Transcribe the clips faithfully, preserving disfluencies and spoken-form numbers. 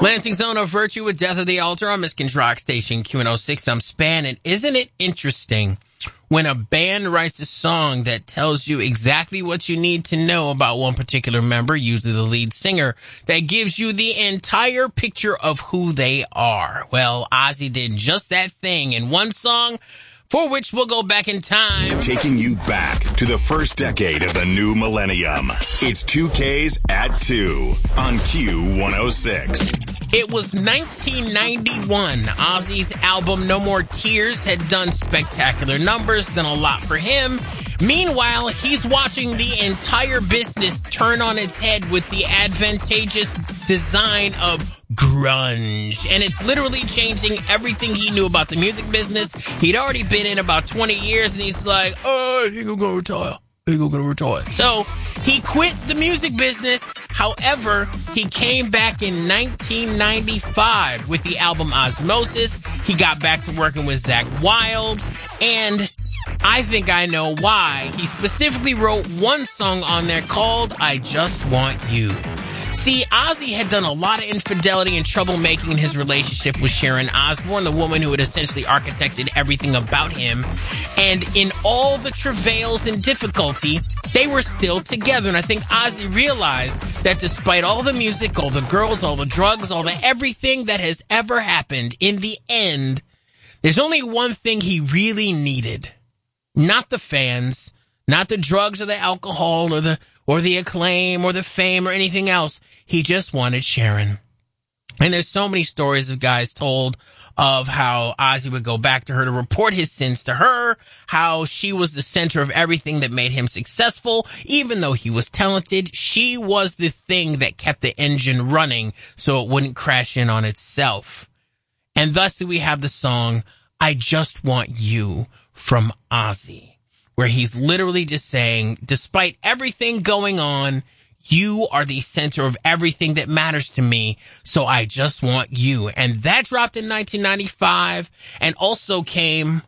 Lansing Zone of Virtue with Death of the Altar on Michigan's Rock Station, Q one oh six. I'm Span, and isn't it interesting when a band writes a song that tells you exactly what you need to know about one particular member, usually the lead singer, that gives you the entire picture of who they are? Well, Ozzy did just that thing in one song, for which we'll go back in time. Taking you back to the first decade of the new millennium. It's two K's at two on Q one oh six. It was nineteen ninety-one. Ozzy's album No More Tears had done spectacular numbers, done a lot for him. Meanwhile, he's watching the entire business turn on its head with the advantageous design of grunge. And it's literally changing everything he knew about the music business. He'd already been in about twenty years, and he's like, oh, I think I'm going to retire. I think I'm going to retire. So he quit the music business. However, he came back in nineteen ninety-five with the album Osmosis. He got back to working with Zakk Wylde, and I think I know why. He specifically wrote one song on there called I Just Want You. See, Ozzy had done a lot of infidelity and troublemaking in his relationship with Sharon Osbourne, the woman who had essentially architected everything about him. And in all the travails and difficulty, they were still together. And I think Ozzy realized that despite all the music, all the girls, all the drugs, all the everything that has ever happened, in the end, there's only one thing he really needed. Not the fans, not the drugs or the alcohol or the or the acclaim or the fame or anything else. He just wanted Sharon. And there's so many stories of guys told of how Ozzy would go back to her to report his sins to her, how she was the center of everything that made him successful. Even though he was talented, she was the thing that kept the engine running so it wouldn't crash in on itself. And thus we have the song, I Just Want You, from Ozzy, where he's literally just saying, despite everything going on, you are the center of everything that matters to me, so I just want you. And that dropped in nineteen ninety-five, and also came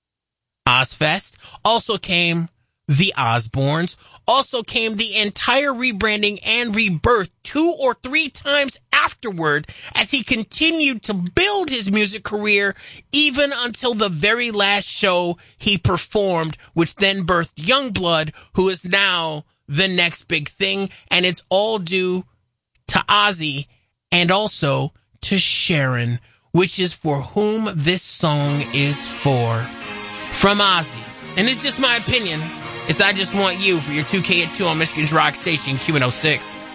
Ozzfest, also came the Osbournes, also came the entire rebranding and rebirth two or three times afterward as he continued to build his music career even until the very last show he performed, which then birthed Youngblood, who is now the next big thing. And it's all due to Ozzy and also to Sharon, which is for whom this song is for. From Ozzy. And it's just my opinion. It's I Just Want You for your two K at two on Michigan's Rock Station, Q one oh six.